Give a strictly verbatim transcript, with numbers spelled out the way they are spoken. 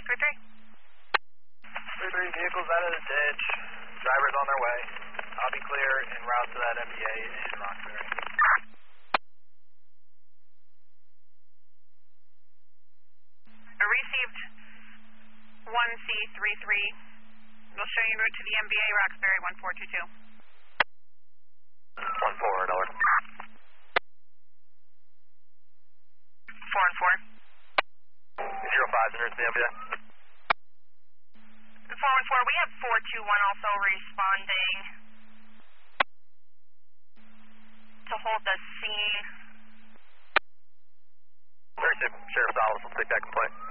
three three. three three, vehicles out of the ditch. Drivers on their way. I'll be clear en route to that M B A in Roxbury. Received one C three three. We'll show you route to the M B A Roxbury one four two two. one four, dollar. four and four. zero five, nearest the M B A. four and four, we have four two one also responding to hold the scene. Very good. Sheriff's Office will take that complaint.